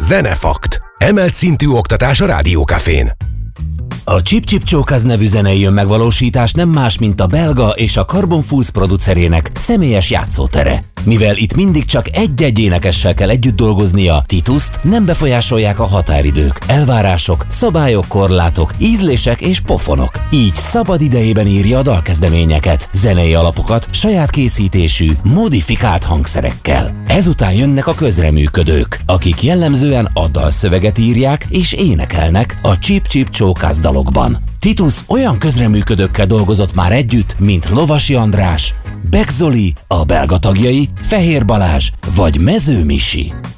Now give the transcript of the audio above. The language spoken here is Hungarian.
Zenefakt. Emelt szintű oktatás a Rádiókafén. A Chip Chip Chokaz nevű zenei önmegvalósítás nem más, mint a belga és a Carbon Foods producerének személyes játszótere. Mivel itt mindig csak egy-egy énekessel kell együtt dolgoznia, Tituszt nem befolyásolják a határidők, elvárások, szabályok, korlátok, ízlések és pofonok. Így szabad idejében írja a dalkezdeményeket, zenei alapokat saját készítésű, modifikált hangszerekkel. Ezután jönnek a közreműködők, akik jellemzően a dalszöveget írják és énekelnek a Chip Chip Chokaz dalokban. Titus olyan közreműködőkkel dolgozott már együtt, mint Lovasi András, Beck Zoli, a belga tagjai, Fehér Balázs vagy Mező Misi.